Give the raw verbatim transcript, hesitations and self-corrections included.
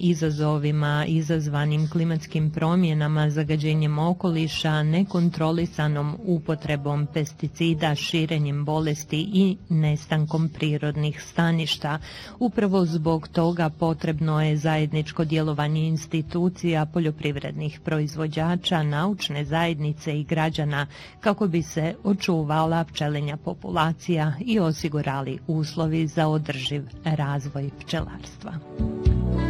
izazovima izazvanim klimatskim promjenama, zagađenjem okoliša, nekontrolisanom upotrebom pesticida, širenjem bolesti i nestankom prirodnih staništa. Upravo zbog toga potrebno je zajedničko djelovanje institucija, poljoprivrednih proizvođača, naučne zajednice i građana kako bi se očuvala pčelinja populacija i osigurali uslovi za održiv razvoj pčelarstva.